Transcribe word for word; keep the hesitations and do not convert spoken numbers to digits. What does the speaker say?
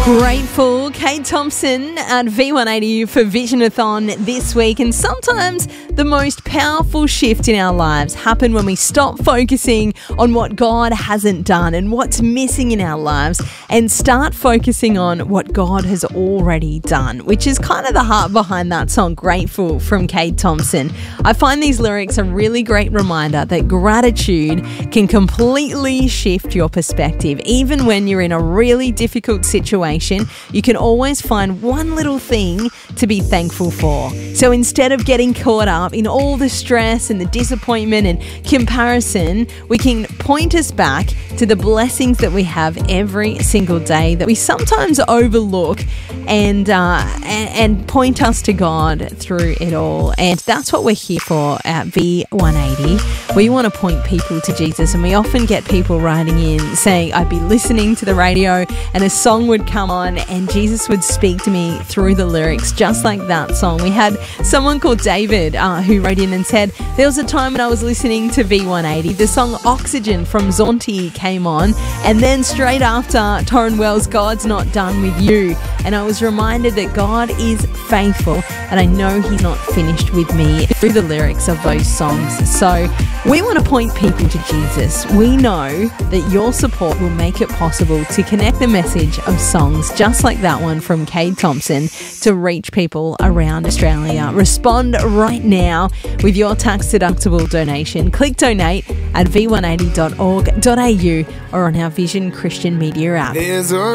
Grateful, Kate Thompson at V one eighty for Visionathon this week. And sometimes the most powerful shift in our lives happen when we stop focusing on what God hasn't done and what's missing in our lives and start focusing on what God has already done, which is kind of the heart behind that song, Grateful, from Kate Thompson. I find these lyrics a really great reminder that gratitude can completely shift your perspective. Even when you're in a really difficult situation, you can always find one little thing to be thankful for. So instead of getting caught up in all the stress and the disappointment and comparison, we can point us back to the blessings that we have every single day that we sometimes overlook and, uh, and, and point us to God through it all. And that's what we're here for at V one eighty. We want to point people to Jesus, and we often get people writing in saying, I'd be listening to the radio and a song would come on and Jesus would speak to me through the lyrics, just like that song. We had someone called David uh, who wrote in and said, there was a time when I was listening to V one eighty, the song Oxygen from Zonti came on, and then straight after, Torrin Wells' God's Not Done With You. And I was reminded that God is faithful and I know He's not finished with me through the lyrics of those songs. So we want to point people to Jesus. We know that your support will make it possible to connect the message of songs just like that one from Kate Thompson to reach people around Australia. Respond right now with your tax-deductible donation. Click donate at v one eighty dot org dot a u or on our Vision Christian Media app.